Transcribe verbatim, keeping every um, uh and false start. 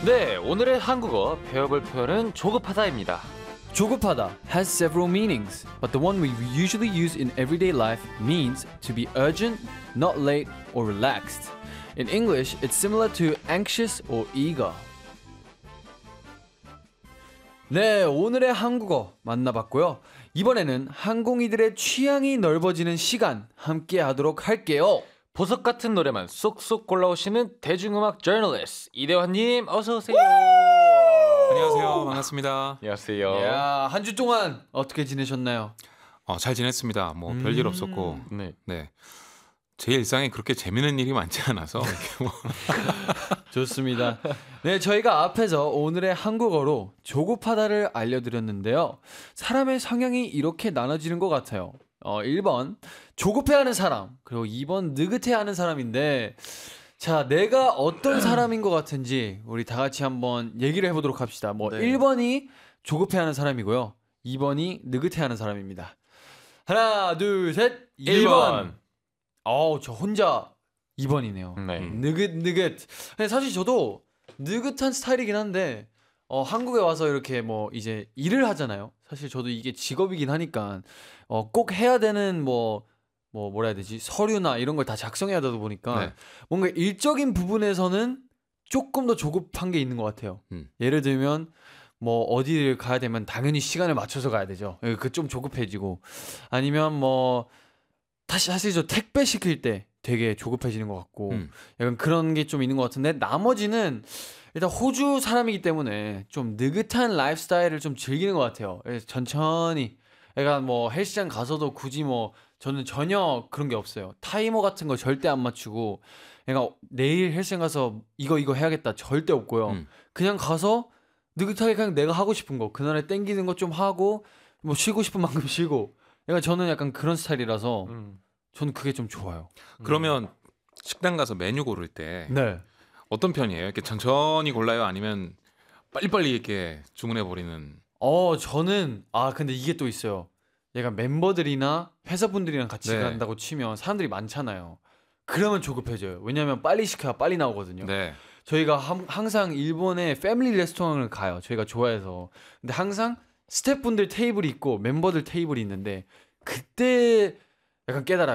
네, 오늘의 한국어 배워볼 표현은 조급하다입니다. 조급하다 has several meanings, but the one we usually use in everyday life means to be urgent, not late, or relaxed. In English, it's similar to anxious or eager. 네, 오늘의 한국어 만나봤고요. 이번에는 항공이들의 취향이 넓어지는 시간 함께 하도록 할게요. 보석 같은 노래만 쏙쏙 골라오시는 대중음악 저널리스트 이대환님 어서 오세요. 안녕하세요. 반갑습니다. 안녕하세요. 야, 한 주 동안 어떻게 지내셨나요? 어, 잘 지냈습니다. 뭐 음. 별일 없었고, 네. 네. 제 일상에 그렇게 재밌는 일이 많지 않아서 뭐. 좋습니다. 네, 저희가 앞에서 오늘의 한국어로 조급하다를 알려드렸는데요. 사람의 성향이 이렇게 나눠지는 것 같아요. 어, 일 번 조급해하는 사람, 그리고 이 번 느긋해하는 사람인데, 자, 내가 어떤 사람인 것 같은지 우리 다 같이 한번 얘기를 해보도록 합시다. 뭐 네. 일 번이 조급해하는 사람이고요, 이 번이 느긋해하는 사람입니다. 하나, 둘, 셋. 일 일 번. 번. 어우, 저 혼자 이 번이네요. 네. 음. 느긋 느긋. 근데 사실 저도 느긋한 스타일이긴 한데, 어, 한국에 와서 이렇게 뭐 이제 일을 하잖아요. 사실 저도 이게 직업이긴 하니까 어, 꼭 해야 되는 뭐, 뭐 뭐라 해야 되지, 서류나 이런 걸 다 작성해야 되다 보니까 네. 뭔가 일적인 부분에서는 조금 더 조급한 게 있는 것 같아요. 음. 예를 들면 뭐 어디를 가야 되면 당연히 시간을 맞춰서 가야 되죠. 그 좀 조급해지고, 아니면 뭐 다시 사실 저 택배 시킬 때 되게 조급해지는 것 같고, 음. 약간 그런 게 좀 있는 것 같은데, 나머지는 일단 호주 사람이기 때문에 좀 느긋한 라이프 스타일을 좀 즐기는 것 같아요. 그래서 천천히, 약간 뭐 헬스장 가서도 굳이 뭐 저는 전혀 그런 게 없어요. 타이머 같은 거 절대 안 맞추고, 그러니까 내일 헬스장 가서 이거 이거 해야겠다 절대 없고요. 음. 그냥 가서 느긋하게 그냥 내가 하고 싶은 거, 그날에 땡기는 거 좀 하고, 뭐 쉬고 싶은 만큼 쉬고. 그러니까 저는 약간 그런 스타일이라서 음. 저는 그게 좀 좋아요. 그러면 식당 가서 메뉴 고를 때 네. 어떤 편이에요? 이렇게 천천히 골라요? 아니면 빨리빨리 이렇게 주문해 버리는? 어, 저는, 아, 근데 이게 또 있어요. 약간 멤버들이나 회사분들이랑 같이 네. 간다고 치면 사람들이 많잖아요. 그러면 조급해져요. 왜냐면 빨리 시켜야 빨리 나오거든요. 네. 저희가 함- 항상 일본의 패밀리 레스토랑을 가요. 저희가 좋아해서. 근데 항상 스태프분들 테이블이 있고 멤버들 테이블이 있는데, 그때 약간 깨달아요.